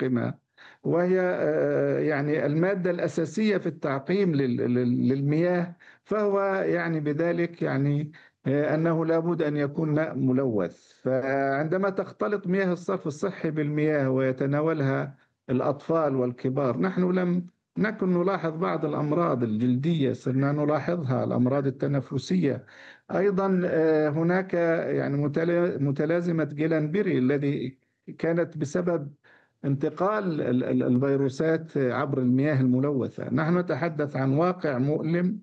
المعقمة، وهي يعني المادة الأساسية في التعقيم للمياه، فهو يعني بذلك يعني أنه لابد أن يكون ماء ملوث. فعندما تختلط مياه الصرف الصحي بالمياه ويتناولها الأطفال والكبار، نحن لم نكن نلاحظ بعض الأمراض الجلدية، صرنا نلاحظها، الأمراض التنفسية أيضا. هناك يعني متلازمة جيلانبيري الذي كانت بسبب انتقال الفيروسات عبر المياه الملوثة. نحن نتحدث عن واقع مؤلم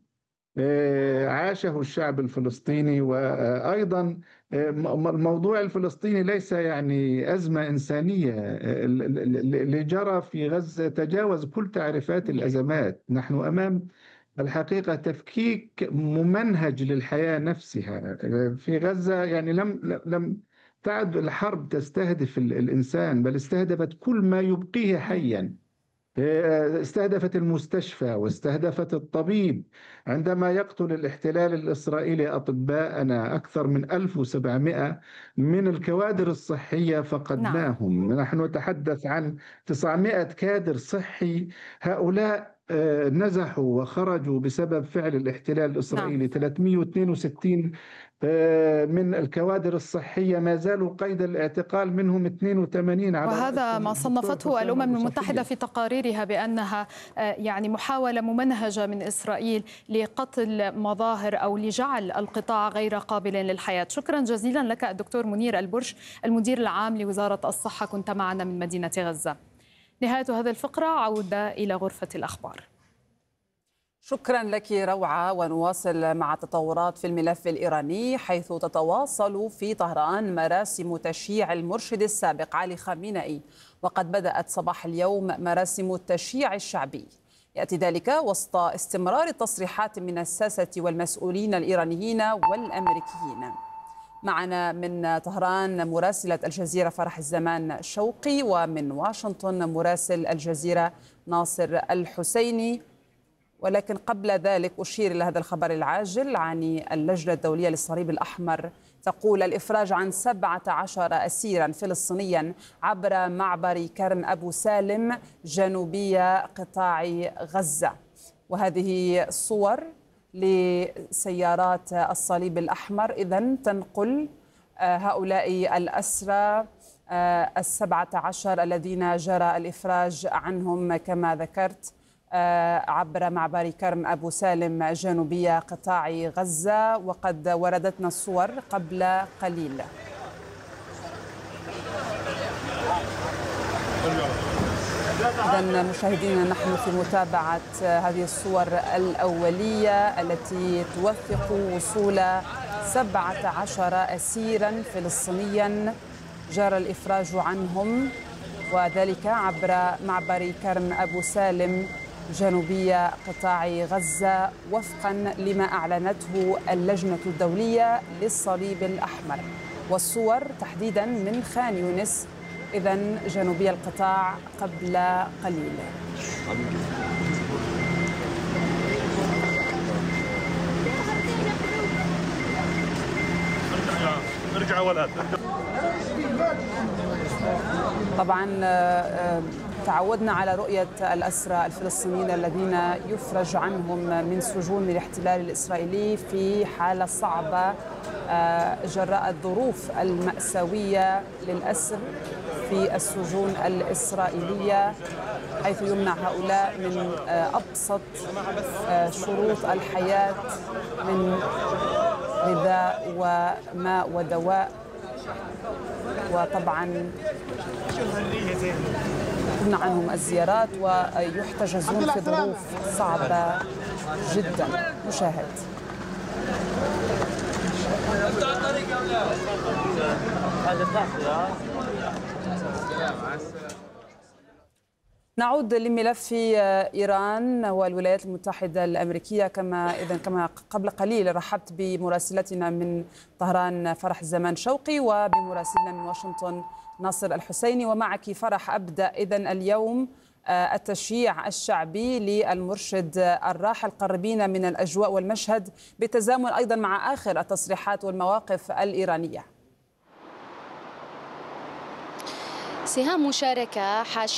عاشه الشعب الفلسطيني. وأيضا الموضوع الفلسطيني ليس يعني أزمة إنسانية. اللي جرى في غزة تجاوز كل تعريفات الأزمات. نحن أمام الحقيقة تفكيك ممنهج للحياة نفسها في غزة. يعني لم تعد الحرب تستهدف الإنسان، بل استهدفت كل ما يبقيه حيا. استهدفت المستشفى واستهدفت الطبيب. عندما يقتل الاحتلال الإسرائيلي أطباءنا، أكثر من 1700 من الكوادر الصحية نعم. فقدناهم. نحن نتحدث عن 900 كادر صحي. هؤلاء نزحوا وخرجوا بسبب فعل الاحتلال نعم. الإسرائيلي. 362 من الكوادر الصحية ما زالوا قيد الاعتقال، منهم 82 على وهذا رأسهم ما الدكتور صنفته حسام الأمم أبو المتحدة صفية. في تقاريرها بأنها يعني محاولة ممنهجة من إسرائيل لقتل مظاهر أو لجعل القطاع غير قابل للحياة. شكرا جزيلا لك الدكتور منير البرش، المدير العام لوزارة الصحة، كنت معنا من مدينة غزة. نهاية هذه الفقرة، عودة إلى غرفة الأخبار. شكرا لك روعة، ونواصل مع تطورات في الملف الإيراني، حيث تتواصل في طهران مراسم تشييع المرشد السابق علي خامنئي، وقد بدأت صباح اليوم مراسم التشييع الشعبي. يأتي ذلك وسط استمرار التصريحات من الساسة والمسؤولين الإيرانيين والأمريكيين. معنا من طهران مراسلة الجزيرة فرح الزمان شوقي، ومن واشنطن مراسل الجزيرة ناصر الحسيني. ولكن قبل ذلك أشير إلى هذا الخبر العاجل عن اللجنة الدولية للصليب الأحمر، تقول الإفراج عن 17 أسيرا فلسطينيا عبر معبر كرم أبو سالم جنوبي قطاع غزة. وهذه صور لسيارات الصليب الأحمر إذن تنقل هؤلاء الأسرى 17 الذين جرى الإفراج عنهم كما ذكرت عبر معبر كرم أبو سالم جنوبي قطاع غزة، وقد وردتنا الصور قبل قليل. إذن مشاهدينا، نحن في متابعة هذه الصور الأولية التي توثق وصول 17 أسيرا فلسطينيا جرى الإفراج عنهم، وذلك عبر معبر كرم أبو سالم جنوبي قطاع غزة، وفقا لما أعلنته اللجنة الدولية للصليب الأحمر. والصور تحديدا من خان يونس، إذن جنوبي القطاع، قبل قليل. ارجع ولد. طبعا تعودنا على رؤية الأسرى الفلسطينيين الذين يفرج عنهم من سجون الاحتلال الإسرائيلي في حالة صعبة جراء الظروف المأساوية للأسر في السجون الإسرائيلية، حيث يمنع هؤلاء من أبسط شروط الحياة من غذاء وماء ودواء. وطبعا تمنع عنهم الزيارات ويحتجزون في ظروف صعبة جدا. مشاهد. نعود لملف إيران والولايات المتحدة الأمريكية. كما قبل قليل رحبت بمراسلتنا من طهران فرح الزمان شوقي، وبمراسلنا من واشنطن ناصر الحسيني. ومعك فرح، أبدأ إذن اليوم التشييع الشعبي للمرشد الراحل، قربين من الأجواء والمشهد بالتزامن أيضا مع آخر التصريحات والمواقف الإيرانية. سهام مشاركة